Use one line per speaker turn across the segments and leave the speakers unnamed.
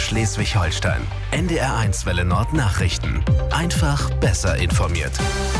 Schleswig-Holstein. NDR1 Welle Nord Nachrichten. Einfach besser informiert.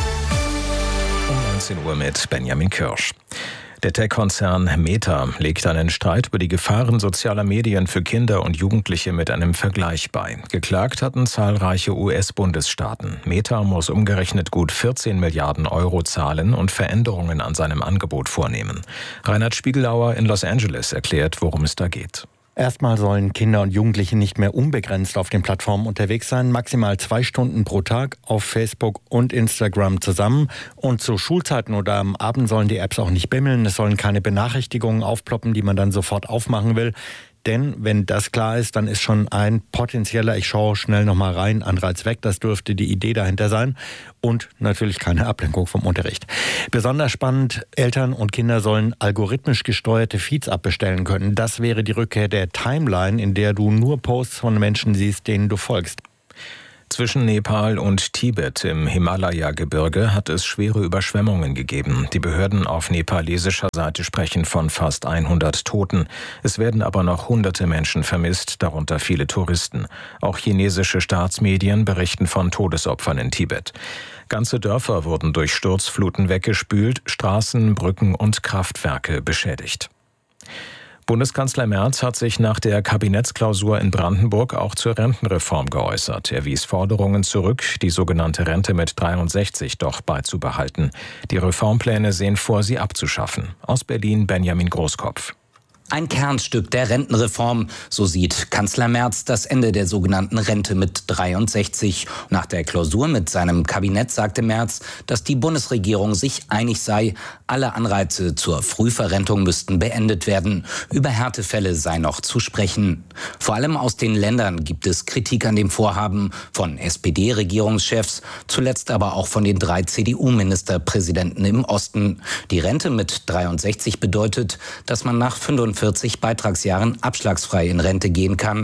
Um 19 Uhr mit Benjamin Kirsch. Der Tech-Konzern Meta legt einen Streit über die Gefahren sozialer Medien für Kinder und Jugendliche mit einem Vergleich bei. Geklagt hatten zahlreiche US-Bundesstaaten. Meta muss umgerechnet gut 14 Milliarden Euro zahlen und Veränderungen an seinem Angebot vornehmen. Reinhard Spiegelauer in Los Angeles erklärt, worum es da geht.
Erstmal sollen Kinder und Jugendliche nicht mehr unbegrenzt auf den Plattformen unterwegs sein, maximal 2 Stunden pro Tag auf Facebook und Instagram zusammen. Und zu Schulzeiten oder am Abend sollen die Apps auch nicht bimmeln, es sollen keine Benachrichtigungen aufploppen, die man dann sofort aufmachen will. Denn wenn das klar ist, dann ist schon ein potenzieller, ich schaue schnell nochmal rein, Anreiz weg. Das dürfte die Idee dahinter sein. Und natürlich keine Ablenkung vom Unterricht. Besonders spannend, Eltern und Kinder sollen algorithmisch gesteuerte Feeds abbestellen können. Das wäre die Rückkehr der Timeline, in der du nur Posts von Menschen siehst, denen du folgst.
Zwischen Nepal und Tibet im Himalaya-Gebirge hat es schwere Überschwemmungen gegeben. Die Behörden auf nepalesischer Seite sprechen von fast 100 Toten. Es werden aber noch hunderte Menschen vermisst, darunter viele Touristen. Auch chinesische Staatsmedien berichten von Todesopfern in Tibet. Ganze Dörfer wurden durch Sturzfluten weggespült, Straßen, Brücken und Kraftwerke beschädigt. Bundeskanzler Merz hat sich nach der Kabinettsklausur in Brandenburg auch zur Rentenreform geäußert. Er wies Forderungen zurück, die sogenannte Rente mit 63 doch beizubehalten. Die Reformpläne sehen vor, sie abzuschaffen. Aus Berlin Benjamin Großkopf.
Ein Kernstück der Rentenreform, so sieht Kanzler Merz das Ende der sogenannten Rente mit 63. Nach der Klausur mit seinem Kabinett sagte Merz, dass die Bundesregierung sich einig sei, alle Anreize zur Frühverrentung müssten beendet werden. Über Härtefälle sei noch zu sprechen. Vor allem aus den Ländern gibt es Kritik an dem Vorhaben von SPD-Regierungschefs, zuletzt aber auch von den 3 CDU-Ministerpräsidenten im Osten. Die Rente mit 63 bedeutet, dass man nach 45 Beitragsjahren abschlagsfrei in Rente gehen kann.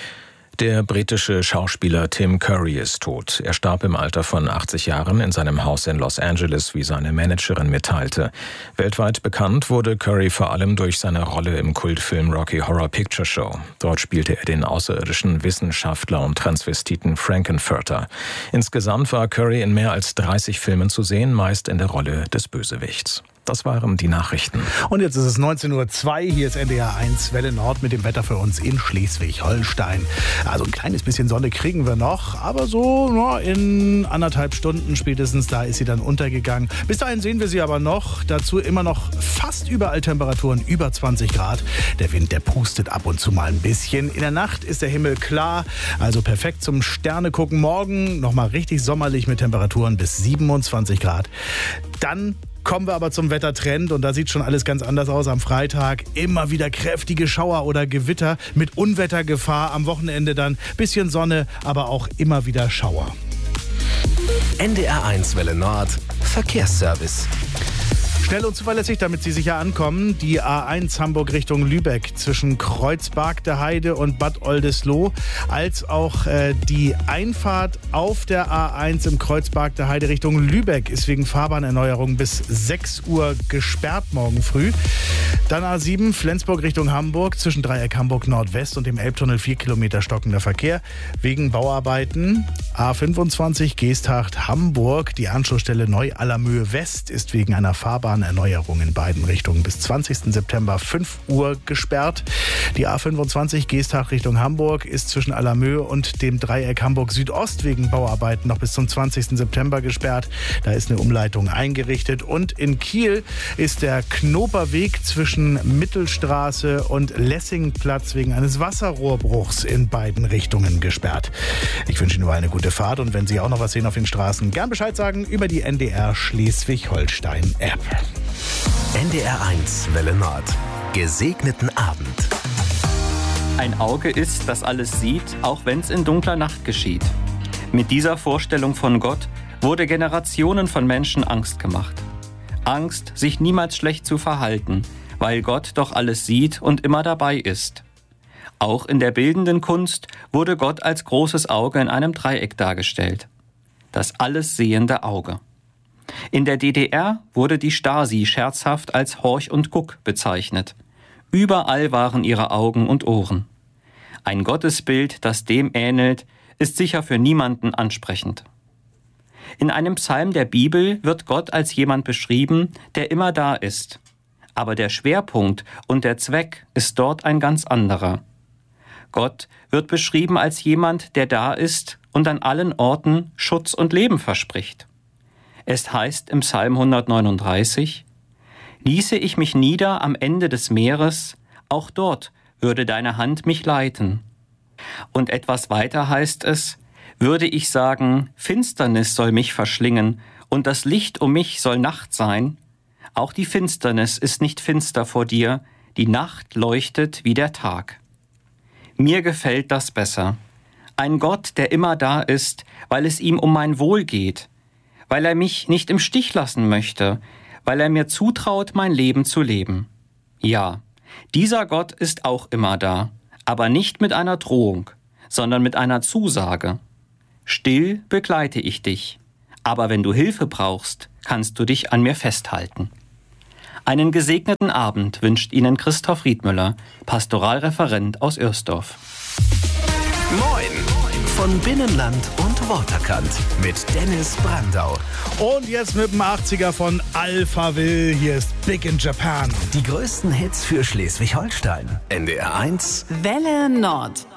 Der britische Schauspieler Tim Curry ist tot. Er starb im Alter von 80 Jahren in seinem Haus in Los Angeles, wie seine Managerin mitteilte. Weltweit bekannt wurde Curry vor allem durch seine Rolle im Kultfilm Rocky Horror Picture Show. Dort spielte er den außerirdischen Wissenschaftler und Transvestiten Frankenfurter. Insgesamt war Curry in mehr als 30 Filmen zu sehen, meist in der Rolle des Bösewichts. Das waren die Nachrichten.
Und jetzt ist es 19:02 Uhr. Hier ist NDR1 Welle Nord mit dem Wetter für uns in Schleswig-Holstein. Also ein kleines bisschen Sonne kriegen wir noch, aber so in 1,5 Stunden spätestens, da ist sie dann untergegangen. Bis dahin sehen wir sie aber noch. Dazu immer noch fast überall Temperaturen über 20 Grad. Der Wind, der pustet ab und zu mal ein bisschen. In der Nacht ist der Himmel klar, also perfekt zum Sterne gucken. Morgen nochmal richtig sommerlich mit Temperaturen bis 27 Grad. Dann kommen wir aber zum Wettertrend und da sieht schon alles ganz anders aus. Am Freitag immer wieder kräftige Schauer oder Gewitter mit Unwettergefahr. Am Wochenende dann bisschen Sonne, aber auch immer wieder Schauer.
NDR1 Welle Nord Verkehrsservice.
Schnell und zuverlässig, damit Sie sicher ankommen. Die A1 Hamburg Richtung Lübeck zwischen Kreuzberg der Heide und Bad Oldesloe, als auch die Einfahrt auf der A1 im Kreuzberg der Heide Richtung Lübeck ist wegen Fahrbahnerneuerung bis 6 Uhr gesperrt morgen früh. Dann A7 Flensburg Richtung Hamburg zwischen Dreieck Hamburg Nordwest und dem Elbtunnel 4 Kilometer stockender Verkehr wegen Bauarbeiten. A25 Geesthacht Hamburg, die Anschlussstelle Neu-Allermöhe West ist wegen einer Fahrbahnerneuerung in beiden Richtungen bis 20. September 5 Uhr gesperrt. Die A25 Geesthacht Richtung Hamburg ist zwischen Allermöhe und dem Dreieck Hamburg Südost wegen Bauarbeiten noch bis zum 20. September gesperrt. Da ist eine Umleitung eingerichtet. Und in Kiel ist der Knoperweg zwischen Mittelstraße und Lessingplatz wegen eines Wasserrohrbruchs in beiden Richtungen gesperrt. Ich wünsche Ihnen nur eine gute Fahrt und wenn Sie auch noch was sehen auf den Straßen, gern Bescheid sagen über die NDR Schleswig-Holstein-App.
NDR1 Welle Nord. Gesegneten Abend.
Ein Auge ist, das alles sieht, auch wenn es in dunkler Nacht geschieht. Mit dieser Vorstellung von Gott wurde Generationen von Menschen Angst gemacht. Angst, sich niemals schlecht zu verhalten, weil Gott doch alles sieht und immer dabei ist. Auch in der bildenden Kunst wurde Gott als großes Auge in einem Dreieck dargestellt. Das alles sehende Auge. In der DDR wurde die Stasi scherzhaft als Horch und Guck bezeichnet. Überall waren ihre Augen und Ohren. Ein Gottesbild, das dem ähnelt, ist sicher für niemanden ansprechend. In einem Psalm der Bibel wird Gott als jemand beschrieben, der immer da ist. Aber der Schwerpunkt und der Zweck ist dort ein ganz anderer. Gott wird beschrieben als jemand, der da ist und an allen Orten Schutz und Leben verspricht. Es heißt im Psalm 139, »Ließe ich mich nieder am Ende des Meeres, auch dort würde deine Hand mich leiten.« Und etwas weiter heißt es, würde ich sagen, Finsternis soll mich verschlingen und das Licht um mich soll Nacht sein, auch die Finsternis ist nicht finster vor dir, die Nacht leuchtet wie der Tag. Mir gefällt das besser. Ein Gott, der immer da ist, weil es ihm um mein Wohl geht, weil er mich nicht im Stich lassen möchte, weil er mir zutraut, mein Leben zu leben. Ja, dieser Gott ist auch immer da, aber nicht mit einer Drohung, sondern mit einer Zusage. Still begleite ich dich, aber wenn du Hilfe brauchst, kannst du dich an mir festhalten. Einen gesegneten Abend wünscht Ihnen Christoph Riedmüller, Pastoralreferent aus Ürsdorf.
Moin von Binnenland und Waterkant mit Dennis Brandau.
Und jetzt mit dem 80er von Alphaville. Hier ist Big in Japan.
Die größten Hits für Schleswig-Holstein. NDR 1
Welle Nord.